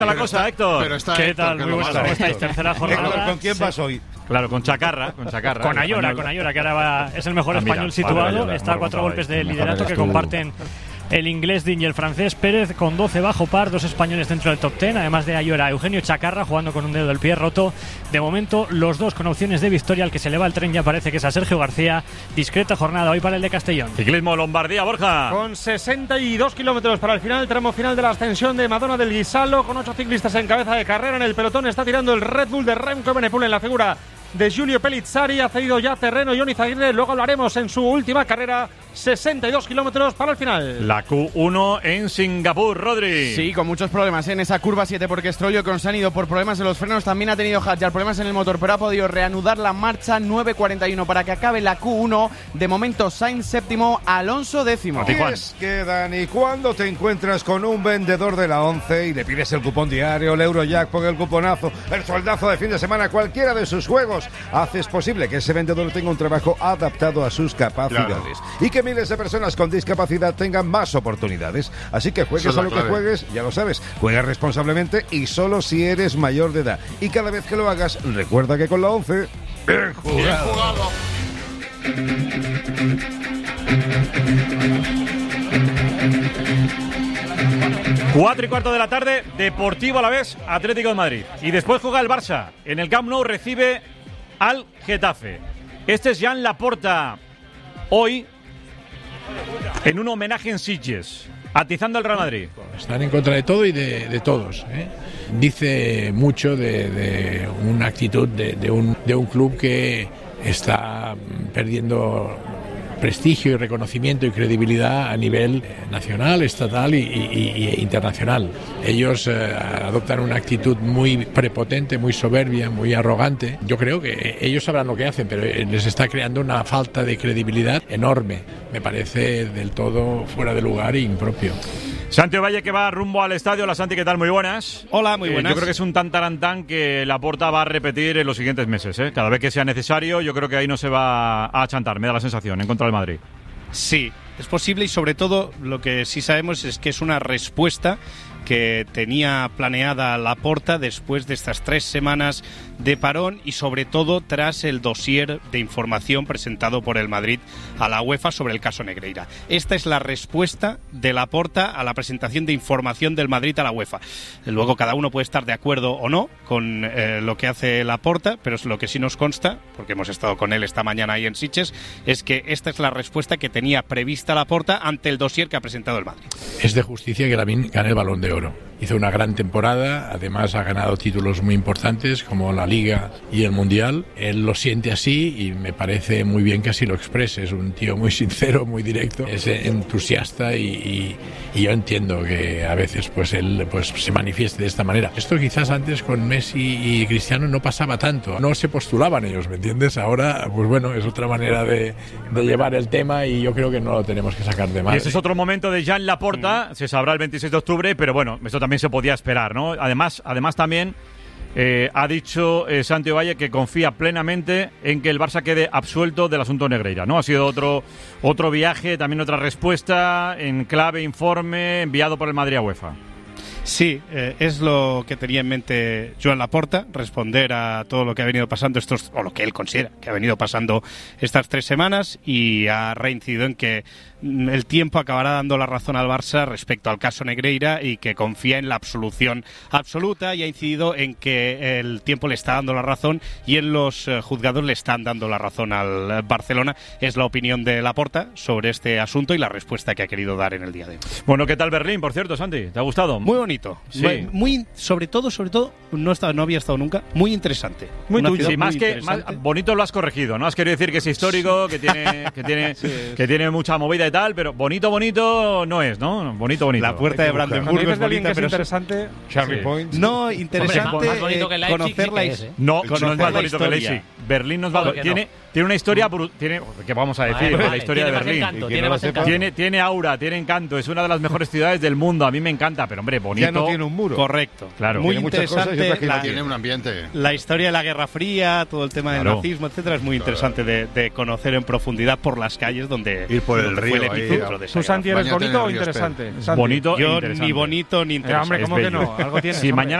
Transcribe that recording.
la cosa, Héctor. ¿Qué tal? Muy buenas. ¿Cómo estáis? Tercera jornada. Héctor, ¿con quién vas hoy? Claro, con Chacarra. Con Ayora, que ahora es el mejor español situado. Está a 4 golpes de liderato que comparten el inglés Dean y el francés Pérez con 12 bajo par, 2 españoles dentro del top 10, además de Ayora, Eugenio Chacarra jugando con un dedo del pie roto. De momento, los dos con opciones de victoria. El que se le va el tren ya parece que es a Sergio García. Discreta jornada hoy para el de Castellón. Ciclismo Lombardía, Borja. Con 62 kilómetros para el final, tramo final de la ascensión de Madonna del Guisalo, con 8 ciclistas en cabeza de carrera. En el pelotón está tirando el Red Bull de Remco Evenepoel en la figura de Giulio Pellizzari. Ha cedido ya terreno Johnny Zaguirre, luego hablaremos en su última carrera. 62 kilómetros para el final. La Q1 en Singapur, Rodri. Sí, con muchos problemas en esa curva 7 porque Strollio con se han ido por problemas en los frenos. También ha tenido Hadjar problemas en el motor, pero ha podido reanudar la marcha. 9.41 para que acabe la Q1. De momento Sainz séptimo, Alonso décimo. Es que, Dani, cuando te encuentras con un vendedor de la 11 y le pides el cupón diario, el Eurojackpot, el cuponazo, el sueldazo de fin de semana, cualquiera de sus juegos, haces posible que ese vendedor tenga un trabajo adaptado a sus capacidades. Claro. Y que miles de personas con discapacidad tengan más oportunidades. Así que juegues a lo que juegues, ya lo sabes, juega responsablemente y solo si eres mayor de edad. Y cada vez que lo hagas, recuerda que con la 11, ¡bien jugado! ¡Bien jugado! 4:15 de la tarde, Deportivo Alavés, Atlético de Madrid. Y después juega el Barça. En el Camp Nou recibe al Getafe. Este es Joan Laporta hoy en un homenaje en Sitges, atizando al Real Madrid. Están en contra de todo y de todos, ¿eh? Dice mucho de una actitud de un club que está perdiendo prestigio y reconocimiento y credibilidad a nivel nacional, estatal y internacional. Ellos adoptan una actitud muy prepotente, muy soberbia, muy arrogante. Yo creo que ellos sabrán lo que hacen, pero les está creando una falta de credibilidad enorme. Me parece del todo fuera de lugar e impropio. Santi Valle, que va rumbo al estadio. Hola Santi, ¿qué tal? Muy buenas. Hola, muy buenas. Yo creo que es un tantarantán que Laporta va a repetir en los siguientes meses, ¿eh? Cada vez que sea necesario, yo creo que ahí no se va a achantar, me da la sensación, en contra del Madrid. Sí, es posible y sobre todo lo que sí sabemos es que es una respuesta que tenía planeada Laporta después de estas 3 semanas de parón y sobre todo tras el dossier de información presentado por el Madrid a la UEFA sobre el caso Negreira. Esta es la respuesta de Laporta a la presentación de información del Madrid a la UEFA. Luego cada uno puede estar de acuerdo o no con lo que hace Laporta, pero es lo que sí nos consta, porque hemos estado con él esta mañana ahí en Sitges, es que esta es la respuesta que tenía prevista Laporta ante el dossier que ha presentado el Madrid. Es de justicia que Lamine gane el Balón de Oro. Hizo una gran temporada, además ha ganado títulos muy importantes como la Liga y el Mundial. Él lo siente así y me parece muy bien que así lo exprese. Es un tío muy sincero, muy directo, es entusiasta y yo entiendo que a veces pues él pues se manifieste de esta manera. Esto quizás antes con Messi y Cristiano no pasaba tanto, no se postulaban ellos, ¿me entiendes? Ahora pues bueno, es otra manera de llevar el tema y yo creo que no lo tenemos que sacar de mal. Y ese es otro momento de Joan Laporta, se sabrá el 26 de octubre, pero bueno, esto también se podía esperar, ¿no? Además también ha dicho Santi Valle que confía plenamente en que el Barça quede absuelto del asunto Negreira, ¿no? Ha sido otro viaje, también otra respuesta en clave informe enviado por el Madrid a UEFA. Sí, es lo que tenía en mente Joan Laporta, responder a todo lo que ha venido pasando o lo que él considera que ha venido pasando estas 3 semanas, y ha reincidido en que el tiempo acabará dando la razón al Barça respecto al caso Negreira y que confía en la absolución absoluta, y ha incidido en que el tiempo le está dando la razón y en los juzgados le están dando la razón al Barcelona. Es la opinión de Laporta sobre este asunto y la respuesta que ha querido dar en el día de hoy. Bueno, ¿qué tal Berlín, por cierto, Santi? ¿Te ha gustado? Muy bonito. Sí. Muy, sobre todo, no había estado nunca. Muy interesante. Muy más bonito lo has corregido, ¿no? Has querido decir que es histórico, que tiene mucha movida y tal, pero bonito no es, ¿no? Bonito. La puerta de Brandenburgo es bonita, pero interesante. Charlie Point. No, interesante. Hombre, más bonito que Leipzig, conocer la es, ¿eh? No es más bonito que Leipzig. Berlín no es más bonito. Tiene una historia ¿qué vamos a decir? La historia de Berlín. Tiene aura, tiene encanto, es una de las mejores ciudades del mundo. A mí me encanta, pero hombre, bonito ya no tiene un muro. Correcto. Claro. Muy Tiene muchas interesante. cosas y otras que no Tiene un ambiente. La historia de la Guerra Fría, todo el tema del nazismo, etcétera, es muy interesante de conocer en profundidad por las calles donde ir por el río. fue el epicentro de esa ¿Tú, Santi, guerra. eres bonito o interesante? Santi. Bonito e Yo interesante. ni bonito ni interesante. Hombre, ¿cómo que no? Algo tienes, Si hombre. mañana